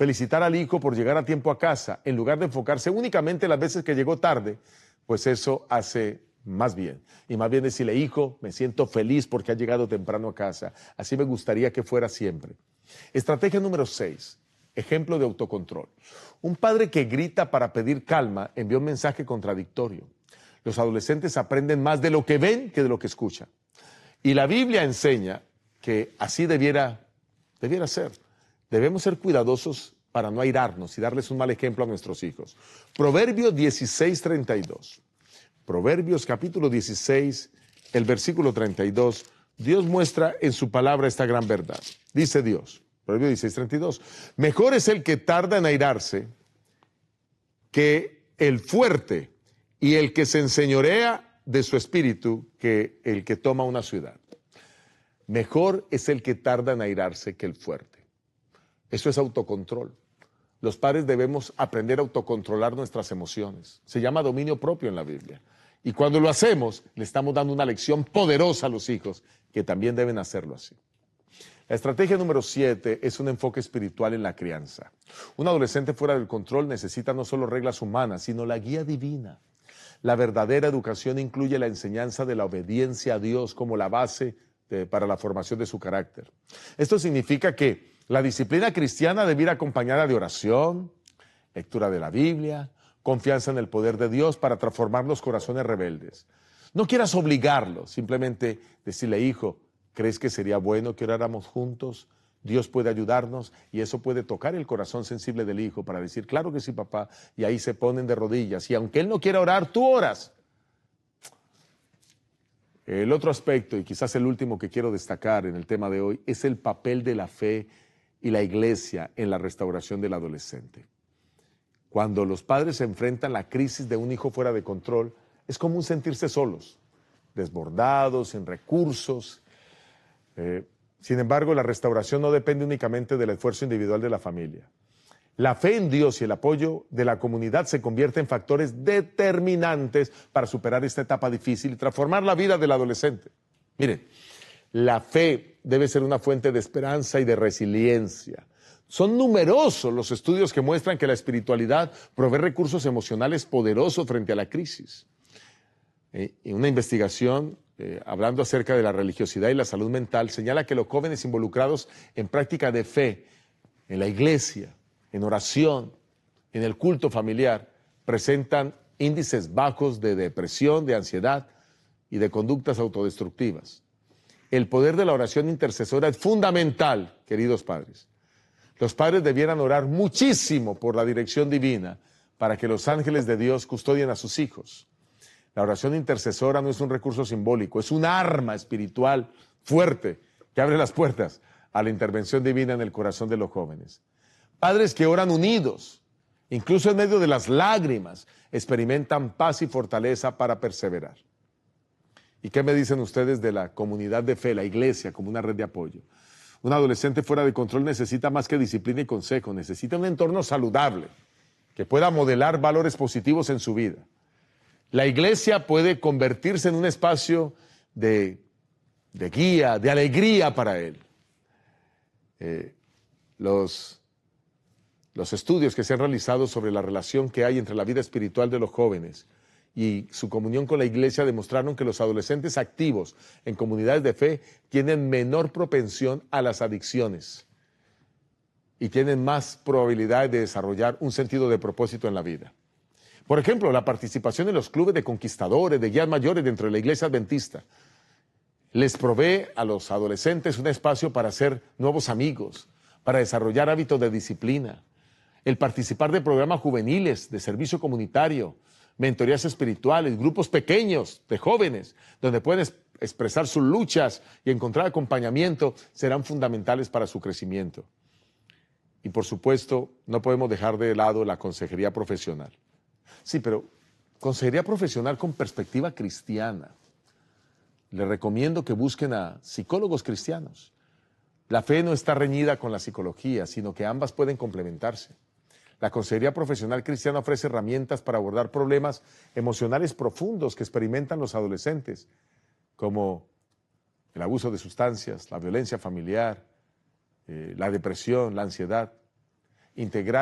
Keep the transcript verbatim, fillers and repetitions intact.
felicitar al hijo por llegar a tiempo a casa, en lugar de enfocarse únicamente en las veces que llegó tarde, pues eso hace más bien. Y más bien decirle, hijo, me siento feliz porque has llegado temprano a casa. Así me gustaría que fuera siempre. Estrategia número seis, ejemplo de autocontrol. Un padre que grita para pedir calma envía un mensaje contradictorio. Los adolescentes aprenden más de lo que ven que de lo que escuchan. Y la Biblia enseña que así debiera, debiera ser. Debemos ser cuidadosos para no airarnos y darles un mal ejemplo a nuestros hijos. Proverbios dieciséis, treinta y dos. Proverbios capítulo dieciséis, el versículo treinta y dos. Dios muestra en su palabra esta gran verdad. Dice Dios, Proverbios dieciséis, treinta y dos. Mejor es el que tarda en airarse que el fuerte y el que se enseñorea de su espíritu que el que toma una ciudad. Mejor es el que tarda en airarse que el fuerte. Eso es autocontrol. Los padres debemos aprender a autocontrolar nuestras emociones. Se llama dominio propio en la Biblia. Y cuando lo hacemos, le estamos dando una lección poderosa a los hijos, que también deben hacerlo así. La estrategia número siete es un enfoque espiritual en la crianza. Un adolescente fuera del control necesita no solo reglas humanas, sino la guía divina. La verdadera educación incluye la enseñanza de la obediencia a Dios como la base de, para la formación de su carácter. Esto significa que la disciplina cristiana debe ir acompañada de oración, lectura de la Biblia, confianza en el poder de Dios para transformar los corazones rebeldes. No quieras obligarlo, simplemente decirle, hijo, ¿crees que sería bueno que oráramos juntos? Dios puede ayudarnos y eso puede tocar el corazón sensible del hijo para decir, claro que sí, papá, y ahí se ponen de rodillas. Y aunque él no quiera orar, tú oras. El otro aspecto, y quizás el último que quiero destacar en el tema de hoy, es el papel de la fe y la iglesia en la restauración del adolescente. Cuando los padres se enfrentan a la crisis de un hijo fuera de control, es común sentirse solos, desbordados, sin recursos. Eh, sin embargo, la restauración no depende únicamente del esfuerzo individual de la familia. La fe en Dios y el apoyo de la comunidad se convierten en factores determinantes para superar esta etapa difícil y transformar la vida del adolescente. Miren, la fe debe ser una fuente de esperanza y de resiliencia. Son numerosos los estudios que muestran que la espiritualidad provee recursos emocionales poderosos frente a la crisis. Eh, y una investigación, eh, hablando acerca de la religiosidad y la salud mental, señala que los jóvenes involucrados en práctica de fe, en la iglesia, en oración, en el culto familiar, presentan índices bajos de depresión, de ansiedad y de conductas autodestructivas. El poder de la oración intercesora es fundamental, queridos padres. Los padres debieran orar muchísimo por la dirección divina para que los ángeles de Dios custodien a sus hijos. La oración intercesora no es un recurso simbólico, es un arma espiritual fuerte que abre las puertas a la intervención divina en el corazón de los jóvenes. Padres que oran unidos, incluso en medio de las lágrimas, experimentan paz y fortaleza para perseverar. ¿Y qué me dicen ustedes de la comunidad de fe, la iglesia, como una red de apoyo? Un adolescente fuera de control necesita más que disciplina y consejo, necesita un entorno saludable que pueda modelar valores positivos en su vida. La iglesia puede convertirse en un espacio de, de guía, de alegría para él. Eh, los, los estudios que se han realizado sobre la relación que hay entre la vida espiritual de los jóvenes y su comunión con la iglesia demostraron que los adolescentes activos en comunidades de fe tienen menor propensión a las adicciones y tienen más probabilidad de desarrollar un sentido de propósito en la vida. Por ejemplo, la participación en los clubes de conquistadores, de guías mayores dentro de la iglesia adventista, les provee a los adolescentes un espacio para hacer nuevos amigos, para desarrollar hábitos de disciplina. El participar de programas juveniles, de servicio comunitario, mentorías espirituales, grupos pequeños de jóvenes, donde pueden expresar sus luchas y encontrar acompañamiento, serán fundamentales para su crecimiento. Y por supuesto, no podemos dejar de lado la consejería profesional. Sí, pero consejería profesional con perspectiva cristiana. Les recomiendo que busquen a psicólogos cristianos. La fe no está reñida con la psicología, sino que ambas pueden complementarse. La consejería profesional cristiana ofrece herramientas para abordar problemas emocionales profundos que experimentan los adolescentes, como el abuso de sustancias, la violencia familiar, eh, la depresión, la ansiedad. integrar